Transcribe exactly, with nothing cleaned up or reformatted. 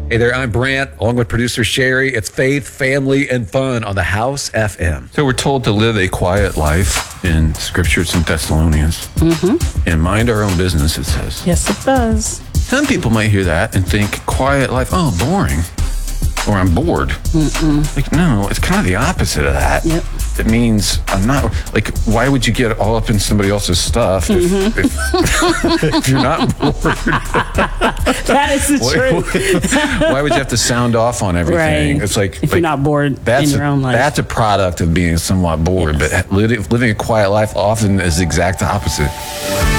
Hey there, I'm Brant, along with producer Sherry. It's Faith, Family, and Fun on the House F M. So we're told to live a quiet life in Scripture. It's in Thessalonians. Mm-hmm. And mind our own business, it says. Yes, it does. Some people might hear that and think quiet life, oh, boring. Or I'm bored. Mm-mm. Like, no, it's kind of the opposite of that. Yep. It means I'm not, like, why would you get all up in somebody else's stuff if, mm-hmm. if, if you're not bored? That is the truth. Why, why would you have to sound off on everything? Right. It's like, if like, you're not bored that's in your a, own life. That's a product of being somewhat bored, yes. But living, living a quiet life often is the exact opposite.